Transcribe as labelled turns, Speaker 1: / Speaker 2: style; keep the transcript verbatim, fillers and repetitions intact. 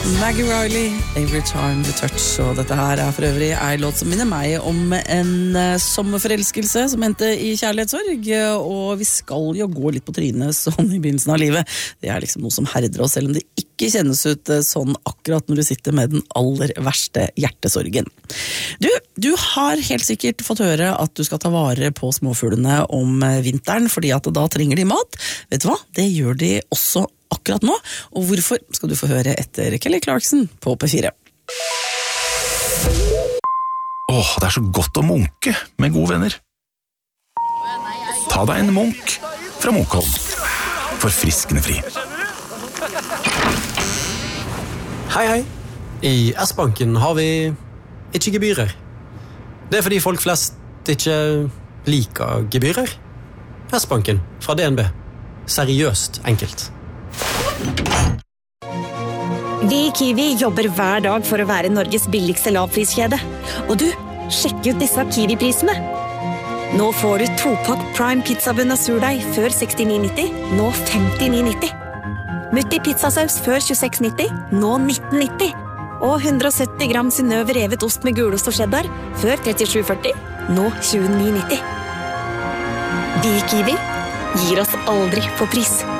Speaker 1: Maggie Riley, Every Time You Touch. Og dette her er for øvrig en låt som minner meg om en uh, sommerforelskelse som endte i kjærlighetssorg. Og vi skal jo gå litt på trynet sånn i begynnelsen av livet. Det er liksom noe som herder oss, selv om det ikke kjennes ut uh, sånn akkurat når du sitter med den aller verste hjertesorgen. Du, du har helt sikkert fått høre at du skal ta vare på småfuglene om uh, vinteren, fordi at da trenger de mat. Vet du hva? Det gjør de også akkurat nå, og hvorfor skal du få høre etter Kelly Clarkson på P fire.
Speaker 2: Åh, det er så godt å munke med gode venner. Ta deg en munk fra Munkholm. Forfriskende fri.
Speaker 3: Hei, hei. I S-banken har vi ikke gebyrer. Det er fordi folk flest ikke liker gebyrer. S-banken fra D N B. Seriøst enkelt.
Speaker 4: Vi i Kiwi jobber hver dag for å være Norges billigste lavpriskjede. Og du, sjekk ut disse Kiwi-prisene. Nå får du to-pakk Prime pizzabunn og surdeig før sekstini nitti, nå femtini nitti. Mutti pizzasaus før tjueseks nitti, nå nitten nitti. Og hundre og sytti gram Synnøve revet ost med gulost og cheddar før trettisju førti, nå tjueni nitti. Vi i Kiwi gir oss aldri på pris.